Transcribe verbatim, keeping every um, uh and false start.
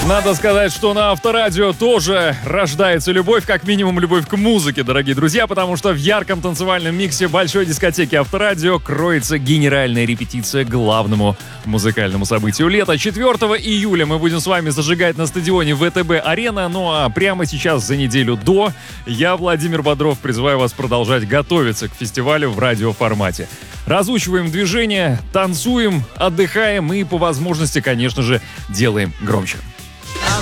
Надо сказать, что на Авторадио тоже рождается любовь, как минимум любовь к музыке, дорогие друзья, потому что в ярком танцевальном миксе большой дискотеки Авторадио кроется генеральная репетиция к главному музыкальному событию лета. четвёртого июля мы будем с вами зажигать на стадионе ВТБ-Арена, ну а прямо сейчас, за неделю до, я, Владимир Бодров, призываю вас продолжать готовиться к фестивалю в радиоформате. Разучиваем движения, танцуем, отдыхаем и, по возможности, конечно же, делаем громче.